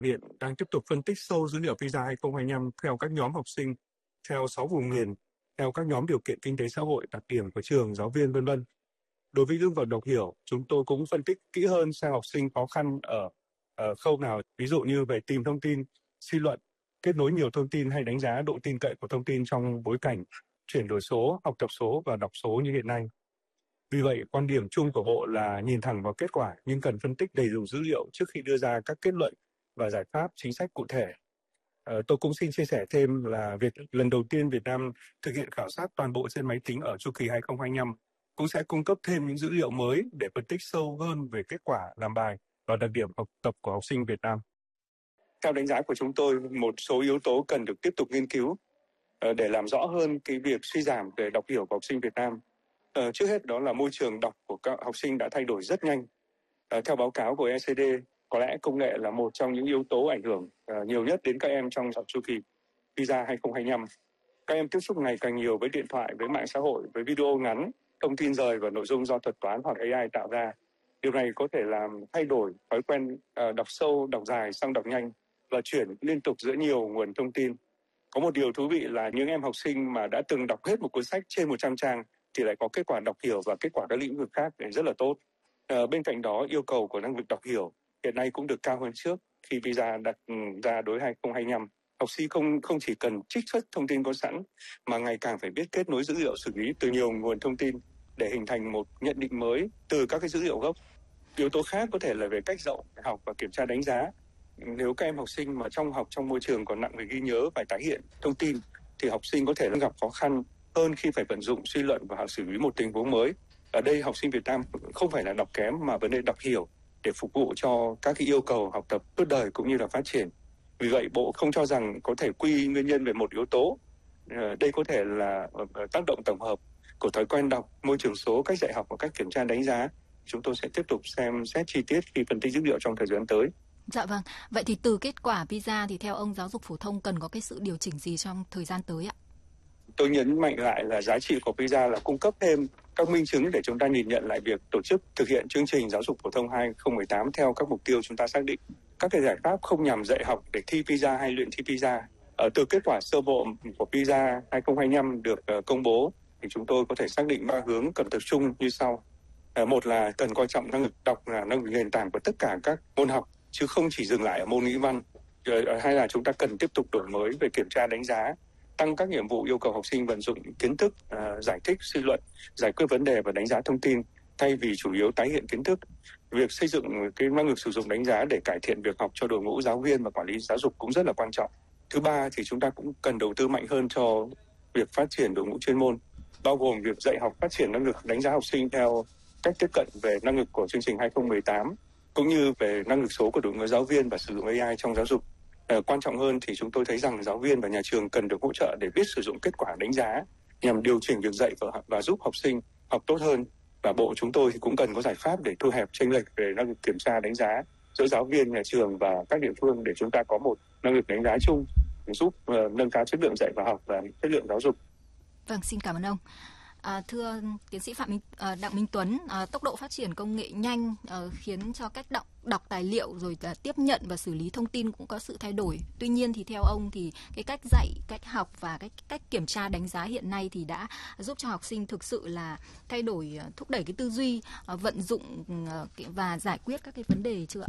Viện đang tiếp tục phân tích sâu dữ liệu PISA 2025 theo các nhóm học sinh, theo 6 vùng miền, theo các nhóm điều kiện kinh tế xã hội, đặc điểm của trường, giáo viên, v.v. Đối với lĩnh vực đọc hiểu, chúng tôi cũng phân tích kỹ hơn xem học sinh khó khăn ở khâu nào, ví dụ như về tìm thông tin, suy luận, kết nối nhiều thông tin hay đánh giá độ tin cậy của thông tin trong bối cảnh chuyển đổi số, học tập số và đọc số như hiện nay. Vì vậy, quan điểm chung của Bộ là nhìn thẳng vào kết quả nhưng cần phân tích đầy đủ dữ liệu trước khi đưa ra các kết luận và giải pháp chính sách cụ thể. Tôi cũng xin chia sẻ thêm là lần đầu tiên Việt Nam thực hiện khảo sát toàn bộ trên máy tính ở chu kỳ 2025 cũng sẽ cung cấp thêm những dữ liệu mới để phân tích sâu hơn về kết quả làm bài và đặc điểm học tập của học sinh Việt Nam. Theo đánh giá của chúng tôi, một số yếu tố cần được tiếp tục nghiên cứu để làm rõ hơn cái việc suy giảm về đọc hiểu của học sinh Việt Nam. Trước hết đó là môi trường đọc của các học sinh đã thay đổi rất nhanh. Theo báo cáo của OECD, có lẽ công nghệ là một trong những yếu tố ảnh hưởng nhiều nhất đến các em trong chu kỳ PISA 2025. Các em tiếp xúc ngày càng nhiều với điện thoại, với mạng xã hội, với video ngắn, thông tin rời và nội dung do thuật toán hoặc AI tạo ra. Điều này có thể làm thay đổi thói quen đọc sâu, đọc dài sang đọc nhanh và chuyển liên tục giữa nhiều nguồn thông tin. Có một điều thú vị là những em học sinh mà đã từng đọc hết một cuốn sách trên 100 trang thì lại có kết quả đọc hiểu và kết quả các lĩnh vực khác rất là tốt. Bên cạnh đó, yêu cầu của năng lực đọc hiểu hiện nay cũng được cao hơn trước khi PISA đặt ra đối 2025. Học sinh không chỉ cần trích xuất thông tin có sẵn mà ngày càng phải biết kết nối dữ liệu xử lý từ nhiều nguồn thông tin để hình thành một nhận định mới từ các cái dữ liệu gốc. Yếu tố khác có thể là về cách dạy học và kiểm tra đánh giá. Nếu các em học sinh mà trong môi trường còn nặng về ghi nhớ và tái hiện thông tin thì học sinh có thể gặp khó khăn hơn khi phải vận dụng suy luận và xử lý một tình huống mới. Ở đây học sinh Việt Nam không phải là đọc kém mà vấn đề đọc hiểu để phục vụ cho các cái yêu cầu học tập suốt đời cũng như là phát triển. Vì vậy, Bộ không cho rằng có thể quy nguyên nhân về một yếu tố. Đây có thể là tác động tổng hợp của thói quen đọc, môi trường số, cách dạy học và cách kiểm tra đánh giá. Chúng tôi sẽ tiếp tục xem xét chi tiết khi phân tích dữ liệu trong thời gian tới. Dạ vâng. Vậy thì từ kết quả PISA thì theo ông, giáo dục phổ thông cần có cái sự điều chỉnh gì trong thời gian tới ạ? Tôi nhấn mạnh lại là giá trị của PISA là cung cấp thêm các minh chứng để chúng ta nhìn nhận lại việc tổ chức thực hiện chương trình giáo dục phổ thông 2018 theo các mục tiêu chúng ta xác định. Các cái giải pháp không nhằm dạy học để thi PISA hay luyện thi PISA. Từ kết quả sơ bộ của PISA 2025 được công bố thì chúng tôi có thể xác định 3 hướng cần tập trung như sau. Một là cần coi trọng năng lực đọc là năng lực nền tảng của tất cả các môn học chứ không chỉ dừng lại ở môn ngữ văn. Hai là chúng ta cần tiếp tục đổi mới về kiểm tra đánh giá, tăng các nhiệm vụ yêu cầu học sinh vận dụng kiến thức, giải thích, suy luận, giải quyết vấn đề và đánh giá thông tin thay vì chủ yếu tái hiện kiến thức. Việc xây dựng cái năng lực sử dụng đánh giá để cải thiện việc học cho đội ngũ giáo viên và quản lý giáo dục cũng rất là quan trọng. Thứ ba thì chúng ta cũng cần đầu tư mạnh hơn cho việc phát triển đội ngũ chuyên môn, bao gồm việc dạy học phát triển năng lực đánh giá học sinh theo cách tiếp cận về năng lực của chương trình 2018 cũng như về năng lực số của đội ngũ giáo viên và sử dụng AI trong giáo dục. Quan trọng hơn thì chúng tôi thấy rằng giáo viên và nhà trường cần được hỗ trợ để biết sử dụng kết quả đánh giá nhằm điều chỉnh việc dạy và giúp học sinh học tốt hơn. Và Bộ chúng tôi thì cũng cần có giải pháp để thu hẹp chênh lệch về năng lực kiểm tra đánh giá giữa giáo viên, nhà trường và các địa phương để chúng ta có một năng lực đánh giá chung giúp nâng cao chất lượng dạy và học và chất lượng giáo dục. Vâng, xin cảm ơn ông. Thưa tiến sĩ Đặng Minh Tuấn, tốc độ phát triển công nghệ nhanh khiến cho cách đọc tài liệu rồi tiếp nhận và xử lý thông tin cũng có sự thay đổi. Tuy nhiên thì theo ông thì cái cách dạy, cách học và cái cách kiểm tra đánh giá hiện nay thì đã giúp cho học sinh thực sự là thay đổi, thúc đẩy cái tư duy, vận dụng và giải quyết các cái vấn đề chưa ạ?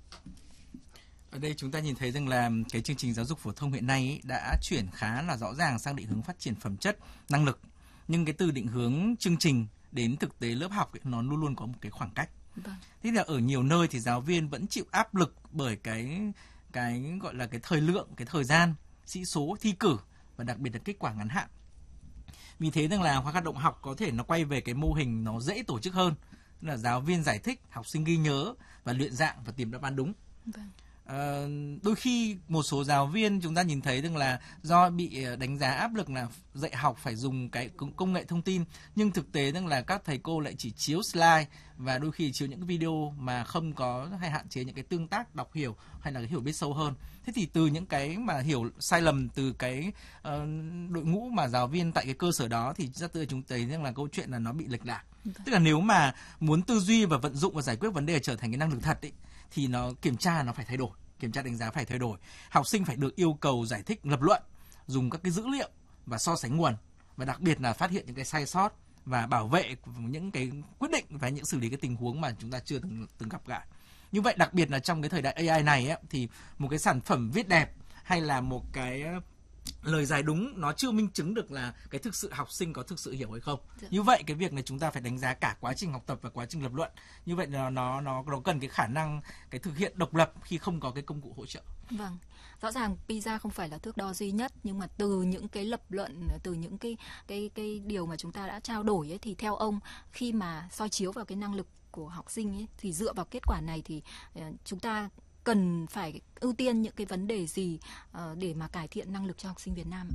Ở đây chúng ta nhìn thấy rằng là cái chương trình giáo dục phổ thông hiện nay ấy đã chuyển khá là rõ ràng sang định hướng phát triển phẩm chất, năng lực. Nhưng cái từ định hướng chương trình đến thực tế lớp học ấy, nó luôn luôn có một cái khoảng cách. Vâng. Thế là ở nhiều nơi thì giáo viên vẫn chịu áp lực bởi cái gọi là cái thời lượng, cái thời gian, sĩ số, thi cử và đặc biệt là kết quả ngắn hạn. Vì thế rằng là khóa hoạt động học có thể nó quay về cái mô hình nó dễ tổ chức hơn, là giáo viên giải thích, học sinh ghi nhớ và luyện dạng và tìm đáp án đúng. Vâng. Đôi khi một số giáo viên chúng ta nhìn thấy rằng là do bị đánh giá áp lực là dạy học phải dùng cái công nghệ thông tin, nhưng thực tế rằng là các thầy cô lại chỉ chiếu slide và đôi khi chiếu những cái video mà không có hay hạn chế những cái tương tác đọc hiểu hay là cái hiểu biết sâu hơn. Thế thì từ những cái mà hiểu sai lầm từ cái đội ngũ mà giáo viên tại cái cơ sở đó thì rất tươi chúng thấy rằng là câu chuyện là nó bị lệch lạc. Tức là nếu mà muốn tư duy và vận dụng và giải quyết vấn đề trở thành cái năng lực thật ấy, thì nó kiểm tra nó phải thay đổi. kiểm tra đánh giá phải thay đổi. Học sinh phải được yêu cầu giải thích lập luận, dùng các cái dữ liệu và so sánh nguồn, và đặc biệt là phát hiện những cái sai sót và bảo vệ những cái quyết định và những xử lý cái tình huống mà chúng ta chưa từng gặp lại. Như vậy đặc biệt là trong cái thời đại AI này ấy, thì một cái sản phẩm viết đẹp hay là một cái lời giải đúng nó chưa minh chứng được là cái thực sự học sinh có thực sự hiểu hay không. Như vậy cái việc này chúng ta phải đánh giá cả quá trình học tập và quá trình lập luận. Như vậy là nó cần cái khả năng cái thực hiện độc lập khi không có cái công cụ hỗ trợ. Vâng, rõ ràng PISA không phải là thước đo duy nhất, nhưng mà từ những cái lập luận, từ những cái điều mà chúng ta đã trao đổi ấy, thì theo ông khi mà soi chiếu vào cái năng lực của học sinh ấy, thì dựa vào kết quả này thì chúng ta cần phải ưu tiên những cái vấn đề gì để mà cải thiện năng lực cho học sinh Việt Nam?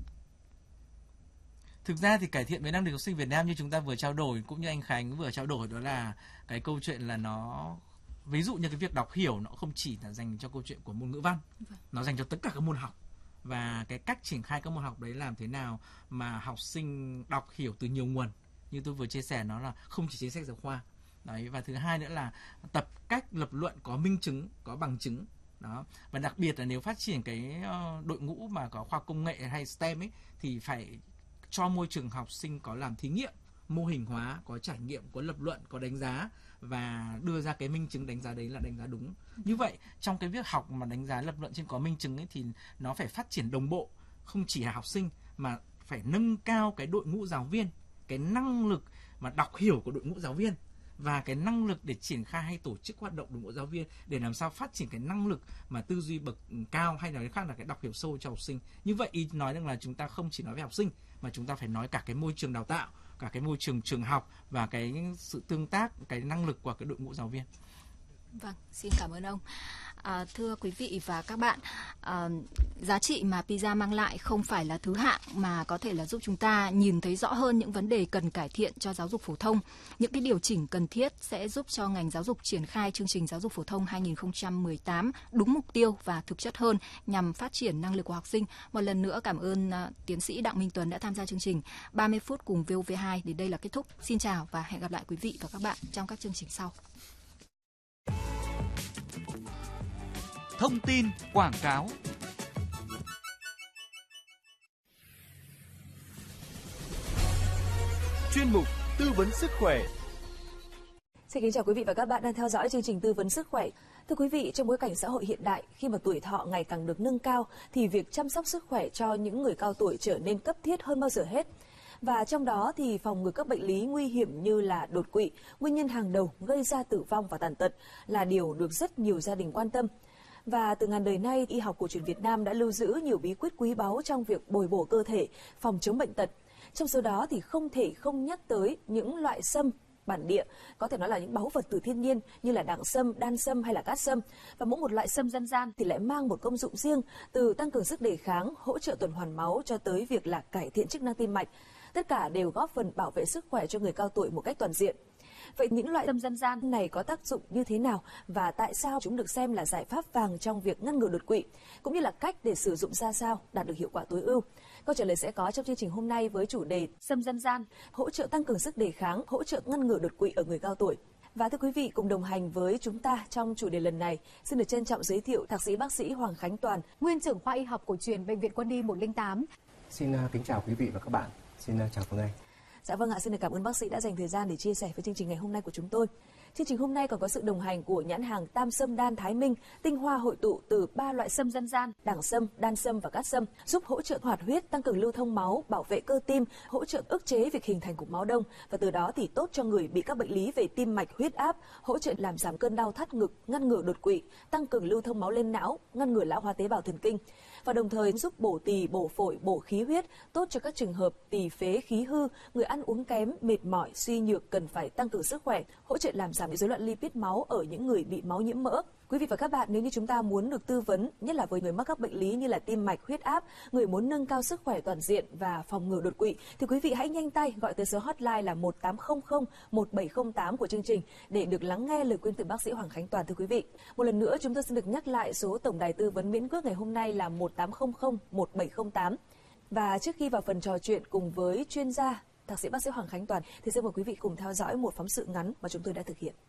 Thực ra thì cải thiện về năng lực học sinh Việt Nam như chúng ta vừa trao đổi, cũng như anh Khánh vừa trao đổi, đó là cái câu chuyện là nó, ví dụ như cái việc đọc hiểu nó không chỉ là dành cho câu chuyện của môn ngữ văn, nó dành cho tất cả các môn học. Và cái cách triển khai các môn học đấy làm thế nào mà học sinh đọc hiểu từ nhiều nguồn, như tôi vừa chia sẻ, nó là không chỉ chính sách giáo khoa. Đấy, và thứ hai nữa là tập cách lập luận có minh chứng, có bằng chứng. Đó. Và đặc biệt là nếu phát triển cái đội ngũ mà có khoa công nghệ hay STEM ấy, thì phải cho môi trường học sinh có làm thí nghiệm, mô hình hóa, có trải nghiệm, có lập luận, có đánh giá và đưa ra cái minh chứng đánh giá đấy là đánh giá đúng. Như vậy trong cái việc học mà đánh giá lập luận trên có minh chứng ấy thì nó phải phát triển đồng bộ, không chỉ là học sinh mà phải nâng cao cái đội ngũ giáo viên, cái năng lực mà đọc hiểu của đội ngũ giáo viên và cái năng lực để triển khai hay tổ chức hoạt động đội ngũ giáo viên, để làm sao phát triển cái năng lực mà tư duy bậc cao, hay nói cách khác là cái đọc hiểu sâu cho học sinh. Như vậy ý nói rằng là chúng ta không chỉ nói về học sinh mà chúng ta phải nói cả cái môi trường đào tạo, cả cái môi trường trường học và cái sự tương tác, cái năng lực của cái đội ngũ giáo viên. Vâng, xin cảm ơn ông. Thưa quý vị và các bạn, giá trị mà PISA mang lại không phải là thứ hạng mà có thể là giúp chúng ta nhìn thấy rõ hơn những vấn đề cần cải thiện cho giáo dục phổ thông. Những cái điều chỉnh cần thiết sẽ giúp cho ngành giáo dục triển khai chương trình giáo dục phổ thông 2018 đúng mục tiêu và thực chất hơn nhằm phát triển năng lực của học sinh. Một lần nữa cảm ơn tiến sĩ Đặng Minh Tuấn đã tham gia chương trình 30 phút cùng VOV2. Đến đây là kết thúc. Xin chào và hẹn gặp lại quý vị và các bạn trong các chương trình sau. Thông tin quảng cáo. Chuyên mục tư vấn sức khỏe. Xin kính chào quý vị và các bạn đang theo dõi chương trình tư vấn sức khỏe. Thưa quý vị, trong bối cảnh xã hội hiện đại, khi mà tuổi thọ ngày càng được nâng cao, thì việc chăm sóc sức khỏe cho những người cao tuổi trở nên cấp thiết hơn bao giờ hết. Và trong đó thì phòng ngừa các bệnh lý nguy hiểm như là đột quỵ, nguyên nhân hàng đầu gây ra tử vong và tàn tật, là điều được rất nhiều gia đình quan tâm. Và từ ngàn đời nay, y học cổ truyền Việt Nam đã lưu giữ nhiều bí quyết quý báu trong việc bồi bổ cơ thể, phòng chống bệnh tật. Trong số đó thì không thể không nhắc tới những loại sâm bản địa, có thể nói là những báu vật từ thiên nhiên như là đặng sâm, đan sâm hay là cát sâm. Và mỗi một loại sâm dân gian thì lại mang một công dụng riêng, từ tăng cường sức đề kháng, hỗ trợ tuần hoàn máu cho tới việc là cải thiện chức năng tim mạch. Tất cả đều góp phần bảo vệ sức khỏe cho người cao tuổi một cách toàn diện. Vậy những loại sâm dân gian này có tác dụng như thế nào và tại sao chúng được xem là giải pháp vàng trong việc ngăn ngừa đột quỵ, cũng như là cách để sử dụng ra sao đạt được hiệu quả tối ưu? Câu trả lời sẽ có trong chương trình hôm nay với chủ đề sâm dân gian, hỗ trợ tăng cường sức đề kháng, hỗ trợ ngăn ngừa đột quỵ ở người cao tuổi. Và thưa quý vị, cùng đồng hành với chúng ta trong chủ đề lần này, xin được trân trọng giới thiệu Thạc sĩ bác sĩ Hoàng Khánh Toàn, nguyên trưởng khoa y học cổ truyền Bệnh viện Quân y 108. Xin kính chào quý vị và các bạn. Xin chào Phương Anh. Dạ vâng ạ, xin được cảm ơn bác sĩ đã dành thời gian để chia sẻ với chương trình ngày hôm nay của chúng tôi. Chương trình hôm nay còn có sự đồng hành của nhãn hàng Tam Sâm Đan Thái Minh, tinh hoa hội tụ từ 3 loại sâm dân gian, đẳng sâm, đan sâm và cát sâm, giúp hỗ trợ hoạt huyết, tăng cường lưu thông máu, bảo vệ cơ tim, hỗ trợ ức chế việc hình thành cục máu đông, và từ đó thì tốt cho người bị các bệnh lý về tim mạch, huyết áp, hỗ trợ làm giảm cơn đau thắt ngực, ngăn ngừa đột quỵ, tăng cường lưu thông máu lên não, ngăn ngừa lão hóa tế bào thần kinh, và đồng thời giúp bổ tỳ, bổ phổi, bổ khí huyết, tốt cho các trường hợp tỳ phế, khí hư, người ăn uống kém, mệt mỏi, suy nhược cần phải tăng cường sức khỏe, hỗ trợ làm giảm rối loạn lipid máu ở những người bị máu nhiễm mỡ. Quý vị và các bạn, nếu như chúng ta muốn được tư vấn, nhất là với người mắc các bệnh lý như là tim mạch, huyết áp, người muốn nâng cao sức khỏe toàn diện và phòng ngừa đột quỵ, thì quý vị hãy nhanh tay gọi tới số hotline là 1800 1708 của chương trình để được lắng nghe lời khuyên từ bác sĩ Hoàng Khánh Toàn. Thưa quý vị, một lần nữa chúng tôi xin được nhắc lại số tổng đài tư vấn miễn cước ngày hôm nay là 1800 1708. Và trước khi vào phần trò chuyện cùng với chuyên gia Thạc sĩ bác sĩ Hoàng Khánh Toàn thì xin mời quý vị cùng theo dõi một phóng sự ngắn mà chúng tôi đã thực hiện.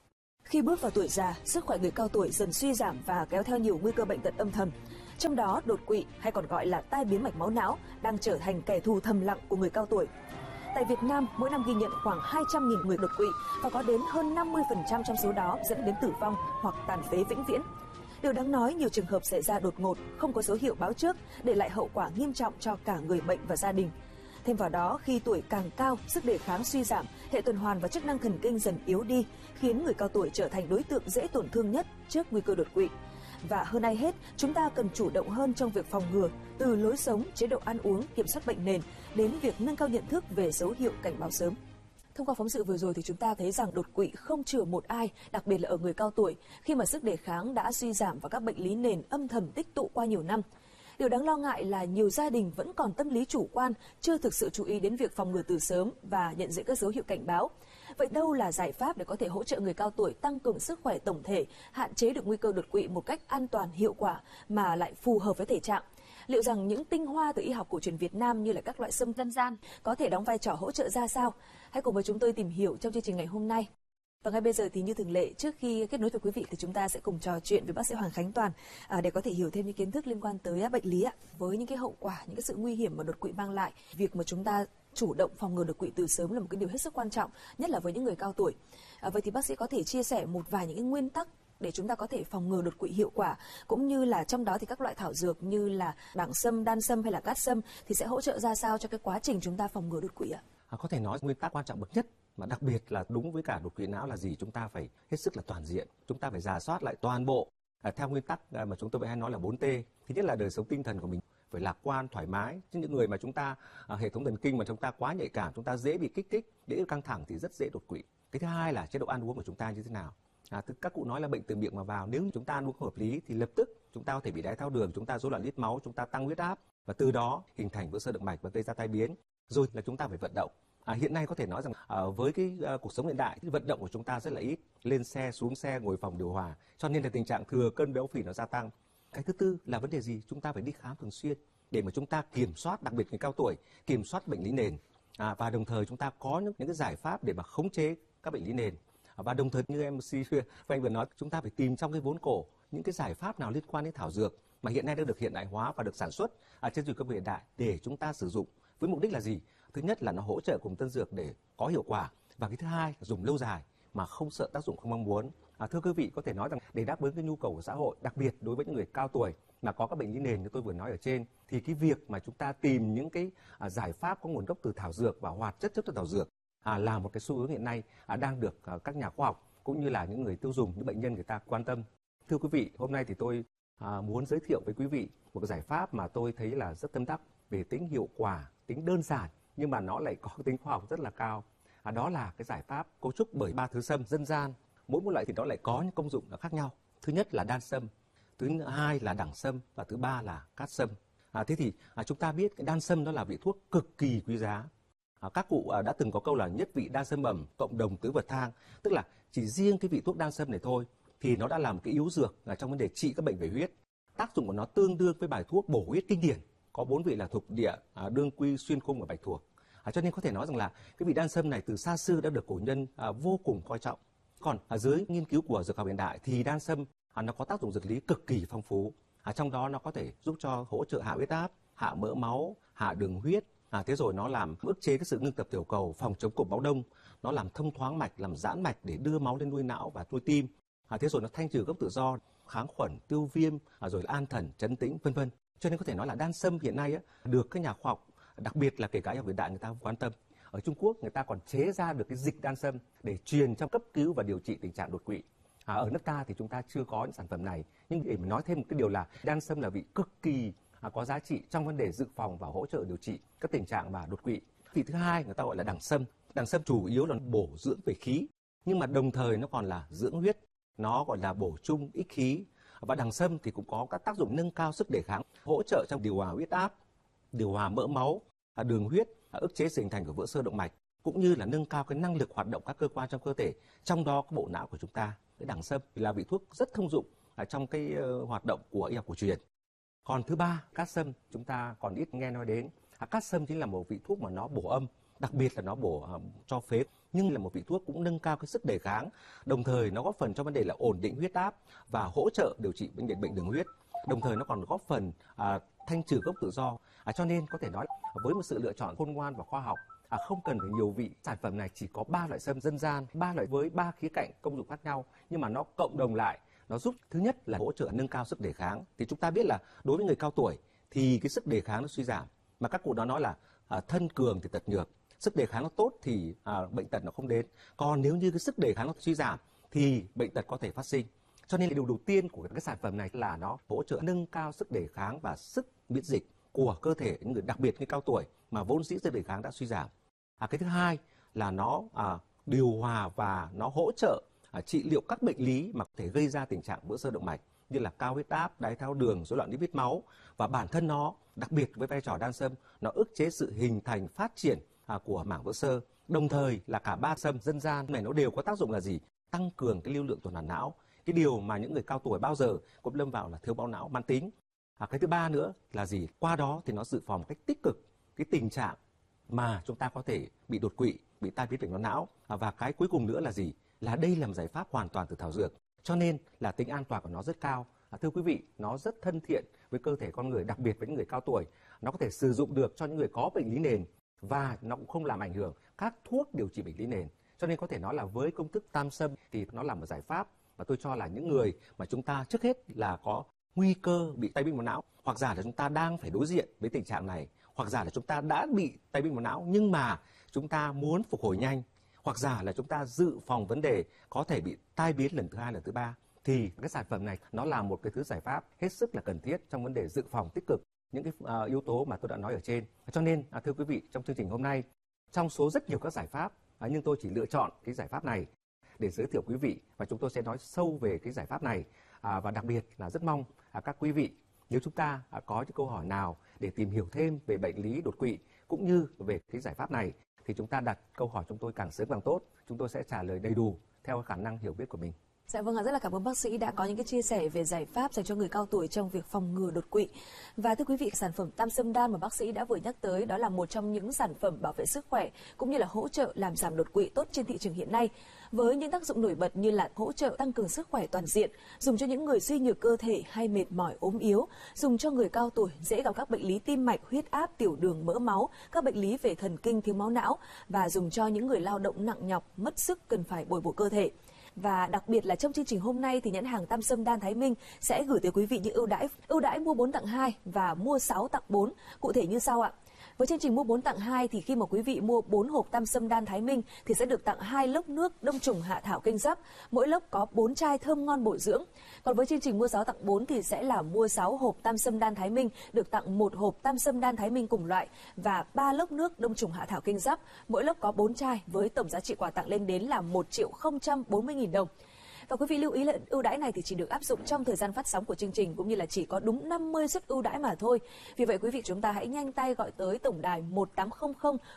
Khi bước vào tuổi già, sức khỏe người cao tuổi dần suy giảm và kéo theo nhiều nguy cơ bệnh tật âm thầm. Trong đó, đột quỵ hay còn gọi là tai biến mạch máu não đang trở thành kẻ thù thầm lặng của người cao tuổi. Tại Việt Nam, mỗi năm ghi nhận khoảng 200.000 người đột quỵ và có đến hơn 50% trong số đó dẫn đến tử vong hoặc tàn phế vĩnh viễn. Điều đáng nói, nhiều trường hợp xảy ra đột ngột, không có dấu hiệu báo trước, để lại hậu quả nghiêm trọng cho cả người bệnh và gia đình. Thêm vào đó, khi tuổi càng cao, sức đề kháng suy giảm, hệ tuần hoàn và chức năng thần kinh dần yếu đi, khiến người cao tuổi trở thành đối tượng dễ tổn thương nhất trước nguy cơ đột quỵ. Và hơn ai hết, chúng ta cần chủ động hơn trong việc phòng ngừa, từ lối sống, chế độ ăn uống, kiểm soát bệnh nền đến việc nâng cao nhận thức về dấu hiệu cảnh báo sớm. Thông qua phóng sự vừa rồi thì chúng ta thấy rằng đột quỵ không chừa một ai, đặc biệt là ở người cao tuổi, khi mà sức đề kháng đã suy giảm và các bệnh lý nền âm thầm tích tụ qua nhiều năm. Điều đáng lo ngại là nhiều gia đình vẫn còn tâm lý chủ quan, chưa thực sự chú ý đến việc phòng ngừa từ sớm và nhận diện các dấu hiệu cảnh báo. Vậy đâu là giải pháp để có thể hỗ trợ người cao tuổi tăng cường sức khỏe tổng thể, hạn chế được nguy cơ đột quỵ một cách an toàn, hiệu quả mà lại phù hợp với thể trạng? Liệu rằng những tinh hoa từ y học cổ truyền Việt Nam như là các loại sâm dân gian có thể đóng vai trò hỗ trợ ra sao? Hãy cùng với chúng tôi tìm hiểu trong chương trình ngày hôm nay. Và ngay bây giờ thì như thường lệ, trước khi kết nối với quý vị thì chúng ta sẽ cùng trò chuyện với bác sĩ Hoàng Khánh Toàn để có thể hiểu thêm những kiến thức liên quan tới bệnh lý với những cái hậu quả, những cái sự nguy hiểm mà đột quỵ mang lại. Việc mà chúng ta chủ động phòng ngừa đột quỵ từ sớm là một cái điều hết sức quan trọng, nhất là với những người cao tuổi. Vậy thì bác sĩ có thể chia sẻ một vài những cái nguyên tắc để chúng ta có thể phòng ngừa đột quỵ hiệu quả, cũng như là trong đó thì các loại thảo dược như là bảng sâm, đan sâm hay là cát sâm thì sẽ hỗ trợ ra sao cho cái quá trình chúng ta phòng ngừa đột quỵ ạ? Có thể nói nguyên tắc quan trọng bậc nhất mà đặc biệt là đúng với cả đột quỵ não là gì? Chúng ta phải hết sức là toàn diện, chúng ta phải rà soát lại toàn bộ theo nguyên tắc mà chúng tôi hay nói là 4T. Thứ nhất là đời sống tinh thần của mình phải lạc quan, thoải mái. Chứ những người mà chúng ta hệ thống thần kinh mà chúng ta quá nhạy cảm, chúng ta dễ bị kích thích, dễ căng thẳng thì rất dễ đột quỵ. Cái thứ hai là chế độ ăn uống của chúng ta như thế nào. Các cụ nói là bệnh từ miệng mà vào, nếu như chúng ta ăn uống không hợp lý thì lập tức chúng ta có thể bị đái tháo đường, chúng ta rối loạn lipid máu, chúng ta tăng huyết áp và từ đó hình thành vữa sơ động mạch và gây ra tai biến. Rồi là chúng ta phải vận động. Hiện nay có thể nói rằng với cái cuộc sống hiện đại, cái vận động của chúng ta rất là ít, lên xe, xuống xe, ngồi phòng điều hòa, cho nên là tình trạng thừa cân béo phì nó gia tăng. Cái thứ tư là vấn đề gì? Chúng ta phải đi khám thường xuyên để mà chúng ta kiểm soát, đặc biệt người cao tuổi, kiểm soát bệnh lý nền và đồng thời chúng ta có những cái giải pháp để mà khống chế các bệnh lý nền. Và đồng thời như MC Frank vừa nói, chúng ta phải tìm trong cái vốn cổ những cái giải pháp nào liên quan đến thảo dược mà hiện nay đã được hiện đại hóa và được sản xuất trên dược công nghệ hiện đại để chúng ta sử dụng với mục đích là gì? Thứ nhất là nó hỗ trợ cùng tân dược để có hiệu quả, và cái thứ hai là dùng lâu dài mà không sợ tác dụng không mong muốn. Thưa quý vị, có thể nói rằng để đáp ứng cái nhu cầu của xã hội, đặc biệt đối với những người cao tuổi mà có các bệnh lý nền như tôi vừa nói ở trên, thì cái việc mà chúng ta tìm những cái giải pháp có nguồn gốc từ thảo dược và hoạt chất từ thảo dược là một cái xu hướng hiện nay đang được các nhà khoa học cũng như là những người tiêu dùng, những bệnh nhân người ta quan tâm. Thưa quý vị, hôm nay thì tôi muốn giới thiệu với quý vị một cái giải pháp mà tôi thấy là rất tâm đắc về tính hiệu quả, tính đơn giản nhưng mà nó lại có tính khoa học rất là cao. Đó là cái giải pháp cấu trúc bởi 3 thứ sâm dân gian. Mỗi một loại thì nó lại có những công dụng khác nhau. Thứ nhất là đan sâm, thứ hai là đẳng sâm và thứ ba là cát sâm. Thế thì chúng ta biết cái đan sâm đó là vị thuốc cực kỳ quý giá. Các cụ đã từng có câu là nhất vị đan sâm ẩm, cộng đồng tứ vật thang, tức là chỉ riêng cái vị thuốc đan sâm này thôi thì nó đã làm cái yếu dược trong vấn đề trị các bệnh về huyết. Tác dụng của nó tương đương với bài thuốc bổ huyết kinh điển, có 4 vị là thục địa, đương quy, xuyên khung và bạch thuộc. Cho nên có thể nói rằng là cái vị đan sâm này từ xa xưa đã được cổ nhân vô cùng coi trọng. Còn dưới nghiên cứu của dược học hiện đại thì đan sâm nó có tác dụng dược lý cực kỳ phong phú. Trong đó nó có thể giúp cho hỗ trợ hạ huyết áp, hạ mỡ máu, hạ đường huyết. Thế rồi nó làm ức chế cái sự ngưng tập tiểu cầu, phòng chống cục máu đông, nó làm thông thoáng mạch, làm giãn mạch để đưa máu lên nuôi não và nuôi tim. Thế rồi nó thanh trừ gốc tự do, kháng khuẩn, tiêu viêm, rồi là an thần, trấn tĩnh, vân vân. Cho nên có thể nói là đan sâm hiện nay được các nhà khoa học, đặc biệt là kể cả y học hiện đại người ta quan tâm. Ở Trung Quốc người ta còn chế ra được cái dịch đan sâm để truyền trong cấp cứu và điều trị tình trạng đột quỵ. Ở nước ta thì chúng ta chưa có những sản phẩm này, nhưng để nói thêm một cái điều là đan sâm là vị cực kỳ có giá trị trong vấn đề dự phòng và hỗ trợ điều trị các tình trạng mà đột quỵ. Vị thứ hai người ta gọi là đẳng sâm. Đẳng sâm chủ yếu là bổ dưỡng về khí, nhưng mà đồng thời nó còn là dưỡng huyết, nó gọi là bổ trung ích khí. Và đẳng sâm thì cũng có các tác dụng nâng cao sức đề kháng, hỗ trợ trong điều hòa huyết áp, điều hòa mỡ máu, đường huyết, ức chế sự hình thành của vữa sơ động mạch, cũng như là nâng cao cái năng lực hoạt động các cơ quan trong cơ thể, trong đó có bộ não của chúng ta. Cái đẳng sâm là vị thuốc rất thông dụng trong cái hoạt động của y học cổ truyền. Còn thứ ba, cát sâm chúng ta còn ít nghe nói đến. Cát sâm chính là một vị thuốc mà nó bổ âm, đặc biệt là nó cho phế, nhưng là một vị thuốc cũng nâng cao cái sức đề kháng, đồng thời nó góp phần cho vấn đề là ổn định huyết áp và hỗ trợ điều trị bệnh đường huyết, đồng thời nó còn góp phần thanh trừ gốc tự do. Cho nên có thể nói với một sự lựa chọn khôn ngoan và khoa học, không cần phải nhiều vị, sản phẩm này chỉ có 3 loại sâm dân gian, 3 loại với 3 khía cạnh công dụng khác nhau, nhưng mà nó cộng đồng lại, nó giúp thứ nhất là hỗ trợ nâng cao sức đề kháng. Thì chúng ta biết là đối với người cao tuổi thì cái sức đề kháng nó suy giảm, mà các cụ đó nói là thân cường thì tật nhược, sức đề kháng nó tốt thì bệnh tật nó không đến, còn nếu như cái sức đề kháng nó suy giảm thì bệnh tật có thể phát sinh. Cho nên điều đầu tiên của cái sản phẩm này là nó hỗ trợ nâng cao sức đề kháng và sức miễn dịch của cơ thể những người, đặc biệt người cao tuổi mà vốn dĩ sức đề kháng đã suy giảm. Cái thứ hai là nó điều hòa và nó hỗ trợ trị liệu các bệnh lý mà có thể gây ra tình trạng vỡ xơ động mạch như là cao huyết áp, đái tháo đường, rối loạn lipid máu, và bản thân nó đặc biệt với vai trò đan sâm, nó ức chế sự hình thành phát triển của mảng vỡ xơ. Đồng thời là cả 3 sâm dân gian này nó đều có tác dụng là gì? Tăng cường cái lưu lượng tuần hoàn não, cái điều mà những người cao tuổi bao giờ cũng lâm vào là thiếu máu não mãn tính. Cái thứ ba nữa là gì? Qua đó thì nó dự phòng cách tích cực cái tình trạng mà chúng ta có thể bị đột quỵ, bị tai biến mạch máu não. Và cái cuối cùng nữa là gì? Là đây là một giải pháp hoàn toàn từ thảo dược, cho nên là tính an toàn của nó rất cao. Thưa quý vị, nó rất thân thiện với cơ thể con người, đặc biệt với những người cao tuổi. Nó có thể sử dụng được cho những người có bệnh lý nền và nó cũng không làm ảnh hưởng các thuốc điều trị bệnh lý nền. Cho nên có thể nói là với công thức tam sâm thì nó là một giải pháp mà tôi cho là những người mà chúng ta trước hết là có nguy cơ bị tai biến mạch não, hoặc giả là chúng ta đang phải đối diện với tình trạng này, hoặc giả là chúng ta đã bị tai biến mạch não nhưng mà chúng ta muốn phục hồi nhanh, hoặc giả là chúng ta dự phòng vấn đề có thể bị tai biến lần thứ 2, lần thứ 3, thì cái sản phẩm này nó là một cái thứ giải pháp hết sức là cần thiết trong vấn đề dự phòng tích cực những cái yếu tố mà tôi đã nói ở trên. Cho nên thưa quý vị, trong chương trình hôm nay, trong số rất nhiều các giải pháp, nhưng tôi chỉ lựa chọn cái giải pháp này để giới thiệu quý vị, và chúng tôi sẽ nói sâu về cái giải pháp này. Và đặc biệt là rất mong các quý vị, nếu chúng ta có những câu hỏi nào để tìm hiểu thêm về bệnh lý đột quỵ cũng như về cái giải pháp này, thì chúng ta đặt câu hỏi chúng tôi càng sớm càng tốt. Chúng tôi sẽ trả lời đầy đủ theo khả năng hiểu biết của mình. Dạ vâng ạ, rất là cảm ơn bác sĩ đã có những cái chia sẻ về giải pháp dành cho người cao tuổi trong việc phòng ngừa đột quỵ. Và thưa quý vị, sản phẩm tam sâm đan mà bác sĩ đã vừa nhắc tới đó là một trong những sản phẩm bảo vệ sức khỏe cũng như là hỗ trợ làm giảm đột quỵ tốt trên thị trường hiện nay, với những tác dụng nổi bật như là hỗ trợ tăng cường sức khỏe toàn diện, dùng cho những người suy nhược cơ thể hay mệt mỏi ốm yếu, dùng cho người cao tuổi dễ gặp các bệnh lý tim mạch, huyết áp, tiểu đường, mỡ máu, các bệnh lý về thần kinh, thiếu máu não, và dùng cho những người lao động nặng nhọc, mất sức cần phải bồi bổ cơ thể. Và đặc biệt là trong chương trình hôm nay thì nhãn hàng Tam Sâm Đan Thái Minh sẽ gửi tới quý vị những ưu đãi mua 4 tặng 2 và mua 6 tặng 4, cụ thể như sau ạ. Với chương trình mua 4 tặng 2 thì khi mà quý vị mua 4 hộp Tam Sâm Đan Thái Minh thì sẽ được tặng 2 lốc nước đông trùng hạ thảo kênh giáp, mỗi lốc có 4 chai thơm ngon bổ dưỡng. Còn với chương trình mua 6 tặng 4 thì sẽ là mua 6 hộp Tam Sâm Đan Thái Minh được tặng 1 hộp Tam Sâm Đan Thái Minh cùng loại và 3 lốc nước đông trùng hạ thảo kênh giáp, mỗi lốc có 4 chai với tổng giá trị quà tặng lên đến là 1.040.000 đồng. Và quý vị lưu ý là ưu đãi này thì chỉ được áp dụng trong thời gian phát sóng của chương trình, cũng như là chỉ có đúng 50 suất ưu đãi mà thôi. Vì vậy quý vị chúng ta hãy nhanh tay gọi tới tổng đài 1800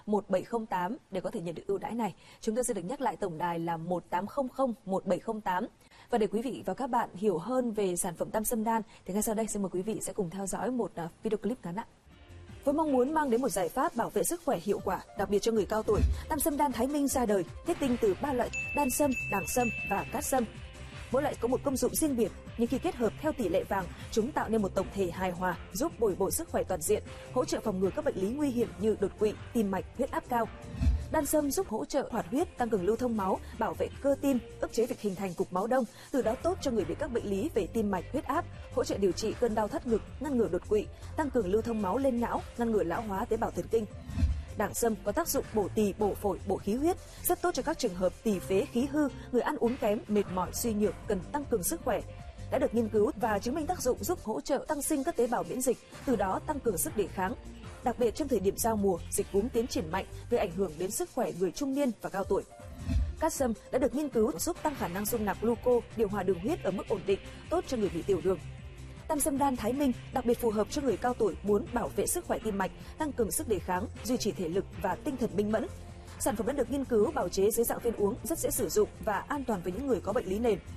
1708 để có thể nhận được ưu đãi này. Chúng tôi sẽ được nhắc lại tổng đài là 1800 1708. Và để quý vị và các bạn hiểu hơn về sản phẩm Tam Sâm Đan thì ngay sau đây xin mời quý vị sẽ cùng theo dõi một video clip ngắn ạ. Với mong muốn mang đến một giải pháp bảo vệ sức khỏe hiệu quả, đặc biệt cho người cao tuổi, Tam Sâm Đan Thái Minh ra đời, kết tinh từ 3 loại đan sâm, đàng sâm và cát sâm. Mỗi loại có một công dụng riêng biệt, nhưng khi kết hợp theo tỷ lệ vàng, chúng tạo nên một tổng thể hài hòa, giúp bồi bổ sức khỏe toàn diện, hỗ trợ phòng ngừa các bệnh lý nguy hiểm như đột quỵ, tim mạch, huyết áp cao. Đan sâm giúp hỗ trợ hoạt huyết, tăng cường lưu thông máu, bảo vệ cơ tim, ức chế việc hình thành cục máu đông, từ đó tốt cho người bị các bệnh lý về tim mạch, huyết áp, hỗ trợ điều trị cơn đau thắt ngực, ngăn ngừa đột quỵ, tăng cường lưu thông máu lên não, ngăn ngừa lão hóa tế bào thần kinh. Đàng sâm có tác dụng bổ tỳ, bổ phổi, bổ khí huyết, rất tốt cho các trường hợp tỳ phế, khí hư, người ăn uống kém, mệt mỏi, suy nhược cần tăng cường sức khỏe. Đã được nghiên cứu và chứng minh tác dụng giúp hỗ trợ tăng sinh các tế bào miễn dịch, từ đó tăng cường sức đề kháng. Đặc biệt trong thời điểm giao mùa, dịch cúm tiến triển mạnh gây ảnh hưởng đến sức khỏe người trung niên và cao tuổi. Cát sâm đã được nghiên cứu giúp tăng khả năng dung nạp gluco, điều hòa đường huyết ở mức ổn định, tốt cho người bị tiểu đường. Tam Sâm Đan Thái Minh đặc biệt phù hợp cho người cao tuổi muốn bảo vệ sức khỏe tim mạch, tăng cường sức đề kháng, duy trì thể lực và tinh thần minh mẫn. Sản phẩm đã được nghiên cứu bào chế dưới dạng viên uống, rất dễ sử dụng và an toàn với những người có bệnh lý nền.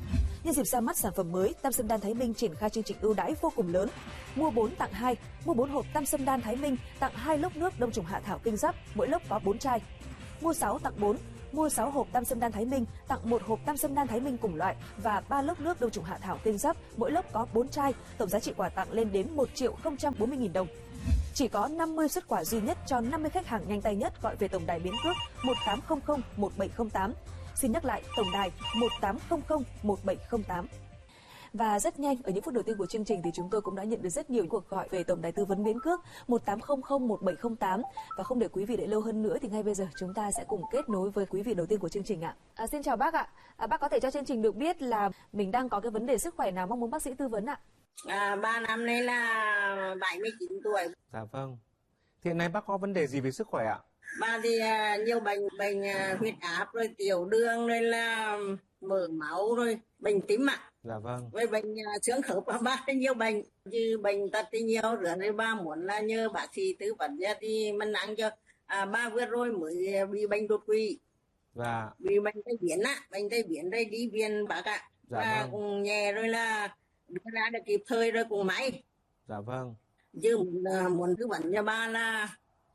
Nhân dịp ra mắt sản phẩm mới, Tam Sâm Đan Thái Minh triển khai chương trình ưu đãi vô cùng lớn. Mua 4 tặng 2, mua 4 hộp Tam Sâm Đan Thái Minh tặng 2 lốc nước đông trùng hạ thảo kinh giáp, mỗi lốc có 4 chai. Mua 6 tặng 4, mua 6 hộp Tam Sâm Đan Thái Minh tặng 1 hộp Tam Sâm Đan Thái Minh cùng loại và 3 lốc nước đông trùng hạ thảo kinh giáp, mỗi lốc có 4 chai, tổng giá trị quà tặng lên đến 1.040.000 đồng. Chỉ có 50 suất quà duy nhất cho 50 khách hàng nhanh tay nhất gọi về tổng đài biến cước 1800 1708. Xin nhắc lại, tổng đài 1800 1708. Và rất nhanh, ở những phút đầu tiên của chương trình thì chúng tôi cũng đã nhận được rất nhiều cuộc gọi về tổng đài tư vấn biến cước 1800 1708. Và không để quý vị đợi lâu hơn nữa thì ngay bây giờ chúng ta sẽ cùng kết nối với quý vị đầu tiên của chương trình ạ. Xin chào bác ạ. Bác có thể cho chương trình được biết là mình đang có cái vấn đề sức khỏe nào mong muốn bác sĩ tư vấn ạ? Ba năm nay là 79 tuổi. Dạ vâng. Thì hiện nay bác có vấn đề gì về sức khỏe ạ? Ba thì nhiều bệnh huyết áp rồi tiểu đường rồi là mỡ máu rồi bệnh tim ạ. Dạ vâng. Với bệnh xương khớp ba nhiều bệnh, như bệnh tật thì nhiều rồi nên ba muốn là nhờ bác sĩ tư vấn ra thì mình ăn cho ba vừa rồi mới bị bệnh đột quỵ. Và bị bệnh tay biến ạ, bệnh tay biến rồi đi viện bác ạ. Dạ và vâng. cũng nhẹ rồi là đưa ra được kịp thời rồi cũng may. Dạ vâng. Chứ muốn tư vấn cho ba là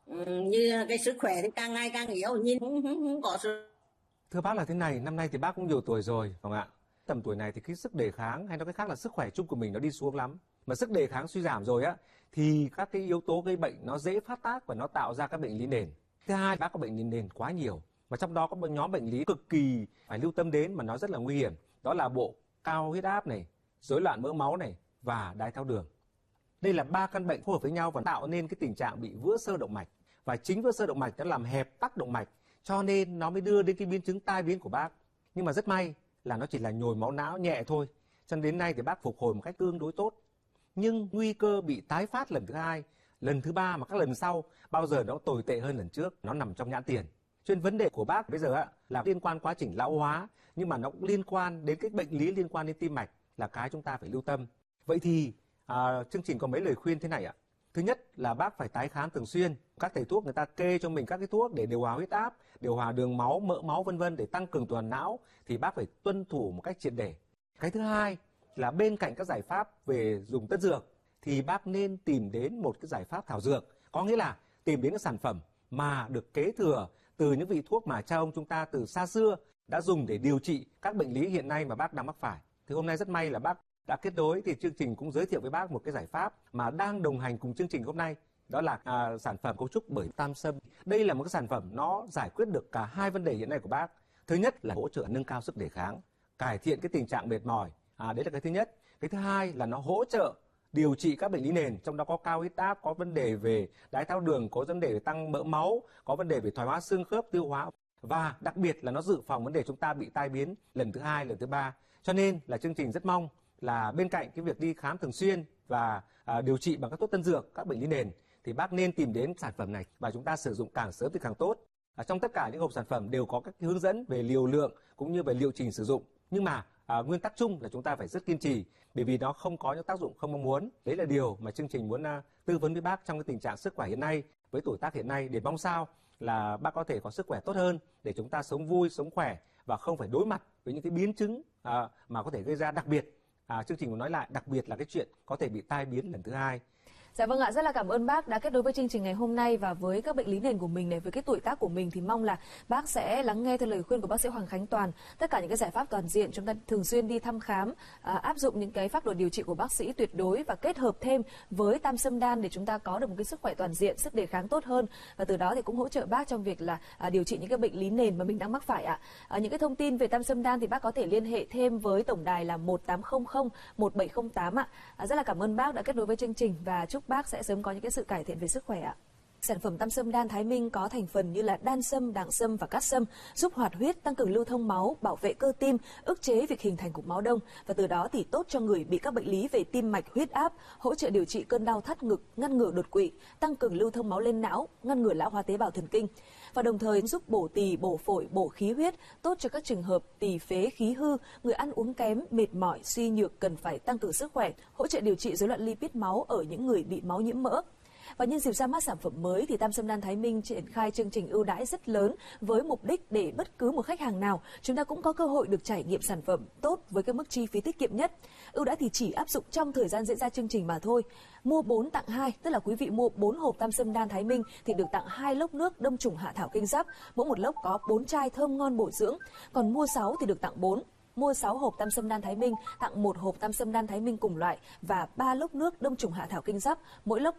như cái sức khỏe thì càng ngày càng yếu, nhìn không có sự. Thưa bác là thế này, năm nay thì bác cũng nhiều tuổi rồi, phải không ạ? Tầm tuổi này thì cái sức đề kháng hay nói cách khác là sức khỏe chung của mình nó đi xuống lắm. Mà sức đề kháng suy giảm rồi á thì các cái yếu tố gây bệnh nó dễ phát tác và nó tạo ra các bệnh lý nền. Thứ hai, bác có bệnh lý nền quá nhiều. Và trong đó có một nhóm bệnh lý cực kỳ phải lưu tâm đến mà nó rất là nguy hiểm. Đó là bộ cao huyết áp này, rối loạn mỡ máu này và đái tháo đường. Đây là 3 căn bệnh phù hợp với nhau và tạo nên cái tình trạng bị vữa xơ động mạch. Và chính vữa xơ động mạch nó làm hẹp tắc động mạch, cho nên nó mới đưa đến cái biến chứng tai biến của bác. Nhưng mà rất may là nó chỉ là nhồi máu não nhẹ thôi. Cho nên đến nay thì bác phục hồi một cách tương đối tốt. Nhưng nguy cơ bị tái phát lần thứ 2, lần thứ 3 mà các lần sau bao giờ nó tồi tệ hơn lần trước, nó nằm trong nhãn tiền. Cho nên vấn đề của bác bây giờ là liên quan quá trình lão hóa, nhưng mà nó cũng liên quan đến cái bệnh lý liên quan đến tim mạch là cái chúng ta phải lưu tâm. Vậy thì chương trình có mấy lời khuyên thế này ạ. Thứ nhất là bác phải tái khám thường xuyên. Các thầy thuốc người ta kê cho mình các cái thuốc để điều hòa huyết áp, điều hòa đường máu, mỡ máu vân vân để tăng cường tuần hoàn não thì bác phải tuân thủ một cách triệt để. Cái thứ hai là bên cạnh các giải pháp về dùng tân dược thì bác nên tìm đến một cái giải pháp thảo dược, có nghĩa là tìm đến các sản phẩm mà được kế thừa từ những vị thuốc mà cha ông chúng ta từ xa xưa đã dùng để điều trị các bệnh lý hiện nay mà bác đang mắc phải. Thì hôm nay rất may là bác đã kết nối thì chương trình cũng giới thiệu với bác một cái giải pháp mà đang đồng hành cùng chương trình hôm nay. Đó là sản phẩm cấu trúc bởi Tam Sâm. Đây là một cái sản phẩm nó giải quyết được cả hai vấn đề hiện nay của bác. Thứ nhất là hỗ trợ nâng cao sức đề kháng, cải thiện cái tình trạng mệt mỏi. Đấy là cái thứ nhất. Cái thứ hai là nó hỗ trợ điều trị các bệnh lý nền, trong đó có cao huyết áp, có vấn đề về đái tháo đường, có vấn đề về tăng mỡ máu, có vấn đề về thoái hóa xương khớp, tiêu hóa. Và đặc biệt là nó dự phòng vấn đề chúng ta bị tai biến lần thứ 2, lần thứ 3. Cho nên là chương trình rất mong là bên cạnh cái việc đi khám thường xuyên và điều trị bằng các thuốc tân dược, các bệnh lý nền thì bác nên tìm đến sản phẩm này và chúng ta sử dụng càng sớm thì càng tốt. Trong tất cả những hộp sản phẩm đều có các hướng dẫn về liều lượng cũng như về liệu trình sử dụng. Nhưng mà nguyên tắc chung là chúng ta phải rất kiên trì bởi vì nó không có những tác dụng không mong muốn. Đấy là điều mà chương trình muốn tư vấn với bác trong cái tình trạng sức khỏe hiện nay với tuổi tác hiện nay để mong sao là bác có thể có sức khỏe tốt hơn để chúng ta sống vui, sống khỏe và không phải đối mặt với những cái biến chứng mà có thể gây ra, đặc biệt chương trình muốn nói lại đặc biệt là cái chuyện có thể bị tai biến lần thứ 2. Dạ vâng ạ, rất là cảm ơn bác đã kết nối với chương trình ngày hôm nay và với các bệnh lý nền của mình này, với cái tuổi tác của mình thì mong là bác sẽ lắng nghe theo lời khuyên của bác sĩ Hoàng Khánh Toàn. Tất cả những cái giải pháp toàn diện chúng ta thường xuyên đi thăm khám, áp dụng những cái phác đồ điều trị của bác sĩ tuyệt đối và kết hợp thêm với Tam Sâm Đan để chúng ta có được một cái sức khỏe toàn diện, sức đề kháng tốt hơn và từ đó thì cũng hỗ trợ bác trong việc là điều trị những cái bệnh lý nền mà mình đang mắc phải ạ. Những cái thông tin về Tam Sâm Đan thì bác có thể liên hệ thêm với tổng đài là 1800 1708 ạ. Rất là cảm ơn bác đã kết nối với chương trình và chúc bác sẽ sớm có những cái sự cải thiện về sức khỏe ạ. Sản phẩm Tam Sâm Đan Thái Minh có thành phần như là đan sâm, đàng sâm và cát sâm, giúp hoạt huyết, tăng cường lưu thông máu, bảo vệ cơ tim, ức chế việc hình thành cục máu đông và từ đó thì tốt cho người bị các bệnh lý về tim mạch, huyết áp, hỗ trợ điều trị cơn đau thắt ngực, ngăn ngừa đột quỵ, tăng cường lưu thông máu lên não, ngăn ngừa lão hóa tế bào thần kinh và đồng thời giúp bổ tỳ, bổ phổi, bổ khí huyết, tốt cho các trường hợp tỳ phế, khí hư, người ăn uống kém, mệt mỏi, suy nhược cần phải tăng cường sức khỏe, hỗ trợ điều trị rối loạn lipid máu ở những người bị máu nhiễm mỡ. Và nhân dịp ra mắt sản phẩm mới thì Tam Sâm Đan Thái Minh triển khai chương trình ưu đãi rất lớn với mục đích để bất cứ một khách hàng nào chúng ta cũng có cơ hội được trải nghiệm sản phẩm tốt với cái mức chi phí tiết kiệm nhất. Ưu đãi thì chỉ áp dụng trong thời gian diễn ra chương trình mà thôi. Mua 4 tặng 2, tức là quý vị mua 4 hộp Tam Sâm Đan Thái Minh thì được tặng 2 lốc nước đông trùng hạ thảo kinh giáp, mỗi một lốc có 4 chai thơm ngon bổ dưỡng. Còn mua 6 thì được tặng 4. Mua 6 hộp Tam Sâm Đan Thái Minh tặng 1 hộp Tam Sâm Đan Thái Minh cùng loại và 3 lốc nước đông trùng hạ thảo kinh giáp, mỗi lốc